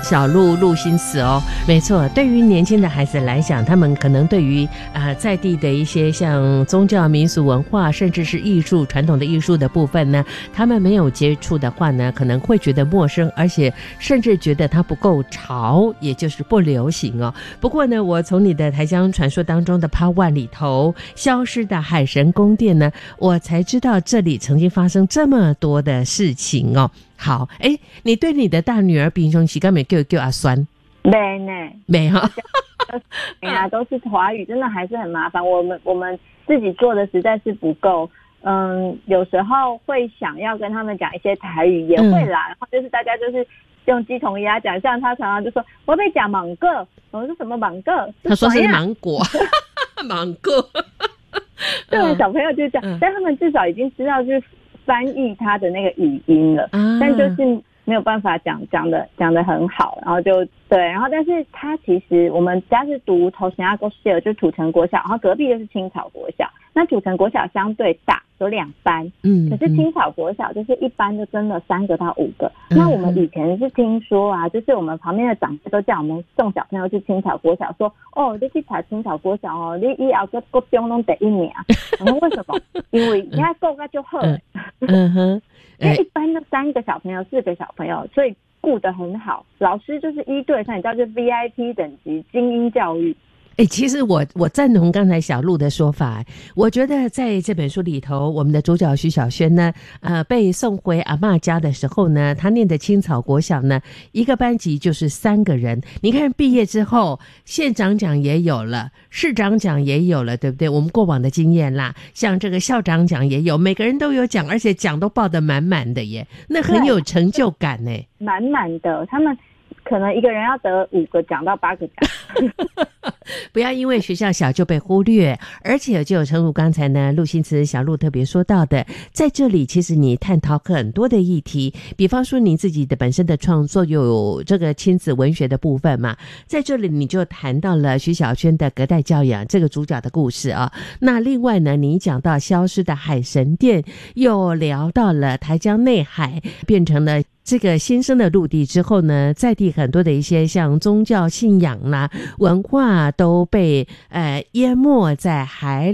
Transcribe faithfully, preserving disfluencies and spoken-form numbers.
小鹿陆心慈哦，没错，对于年轻的孩子来讲，他们可能对于呃在地的一些像宗教民俗文化，甚至是艺术传统的艺术的部分呢，他们没有接触的话呢，可能会觉得陌生，而且甚至觉得它不够潮，也就是不流行哦。不过呢，我从你的台江传说当中的 Part One 里头消失的海神宫殿呢，我才知道这里曾经发生这么多的事情哦。好，哎，你对你的大女儿平常时间没叫叫阿酸？ 没呢， 没哈。 哎呀，都是华语，真的还是很麻烦。我们我们自己做的实在是不够。嗯，有时候会想要跟他们讲一些台语，也会啦。嗯、然后就是大家就是用鸡同鸭讲，像他常常就说我被讲芒果，我说什么芒果？ 他说是芒果，芒果。 对，小朋友就这样、嗯，但他们至少已经知道就是翻译他的那个语音了，啊、但就是没有办法讲讲的讲的很好，然后就对，然后但是他其实我们家是读头前阿国小，就是土城国小，然后隔壁就是青草国小。那土城国小相对大，有两班，嗯，可是青草国小就是一班就真的三个到五个。嗯、那我们以前是听说啊，就是我们旁边的长辈都叫我们送小朋友去青草国小，说哦，你去查青草国小哦，你以后个国中拢第一名。然后为什么？因为人家够个就好了。嗯哼，因为一般就三个小朋友、四个小朋友，所以顾得很好。老师就是一对三，你知道就是 V I P 等级精英教育。 哎、欸，其实我我赞同刚才小鹿的说法。我觉得在这本书里头，我们的主角徐小萱呢，呃，被送回阿嬷家的时候呢，她念的青草国小呢，一个班级就是三个人。你看毕业之后，县长奖也有了，市长奖也有了，对不对？我们过往的经验啦，像这个校长奖也有，每个人都有奖，而且奖都报得满满的耶，那很有成就感呢， 满满的。他们可能一个人要得五个奖到八个奖。 不要因为学校小就被忽略，而且就诚如刚才呢陆心慈小鹿特别说到的，在这里其实你探讨很多的议题，比方说你自己的本身的创作有这个亲子文学的部分嘛，在这里你就谈到了徐小萱的隔代教养这个主角的故事啊。那另外呢，你讲到消失的海神殿，又聊到了台江内海变成了这个新生的陆地之后呢，在地很多的一些像宗教信仰啦、文化都被呃淹没在海